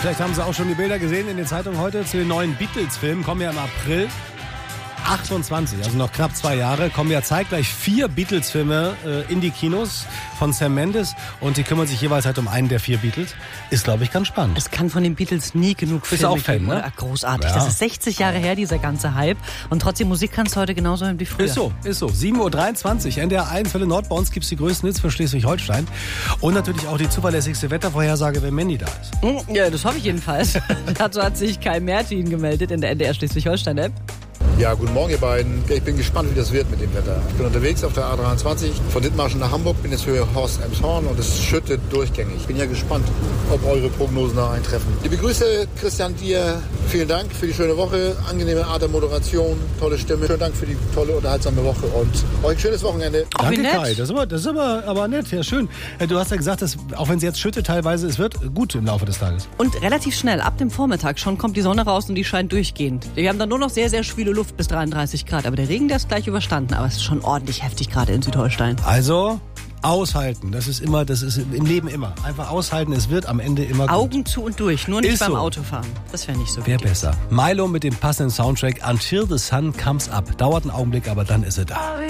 Vielleicht haben Sie auch schon die Bilder gesehen in den Zeitungen heute zu den neuen Beatles-Filmen. Kommen ja im April 28, also noch knapp 2 Jahre, kommen ja zeitgleich 4 Beatles-Filme in die Kinos von Sam Mendes und die kümmern sich jeweils halt um einen der 4 Beatles. Ist, glaube ich, ganz spannend. Es kann von den Beatles nie genug Filme auch Fan, geben, ne? oder? Großartig. Ja. Das ist 60 Jahre her, dieser ganze Hype. Und trotzdem, Musik kannst du heute genauso hören wie früher. Ist so. 7.23 Uhr, NDR 1, Welle Nord. Bei uns gibt es die größten Hits für Schleswig-Holstein. Und natürlich auch die zuverlässigste Wettervorhersage, wenn Mandy da ist. Ja, das hoffe ich jedenfalls. Dazu hat sich Kai Mertin gemeldet in der NDR Schleswig-Holstein-App. Ja, guten Morgen, ihr beiden. Ich bin gespannt, wie das wird mit dem Wetter. Ich bin unterwegs auf der A23 von Dithmarschen nach Hamburg, bin jetzt Höhe Horst-Elmshorn und es schüttet durchgängig. Ich bin ja gespannt, ob eure Prognosen da eintreffen. Liebe Grüße, Christian, dir vielen Dank für die schöne Woche, angenehme Art der Moderation, tolle Stimme. Vielen Dank für die tolle, unterhaltsame Woche und euch ein schönes Wochenende. Ach, wie Danke, nett. Kai. Das ist aber nett. Ja, schön. Du hast ja gesagt, dass, auch wenn es jetzt schüttet teilweise, es wird gut im Laufe des Tages. Und relativ schnell, ab dem Vormittag schon, kommt die Sonne raus und die scheint durchgehend. Wir haben dann nur noch sehr, sehr schwüle Luft bis 33 Grad. Aber der Regen, der ist gleich überstanden. Aber es ist schon ordentlich heftig gerade in Südholstein. Also aushalten. Das ist im Leben immer. Einfach aushalten. Es wird am Ende immer gut. Augen zu und durch, nur nicht Ist beim so. Autofahren. Das wäre nicht so Wäre gut. besser. Milo mit dem passenden Soundtrack Until the Sun Comes Up. Dauert einen Augenblick, aber dann ist er da.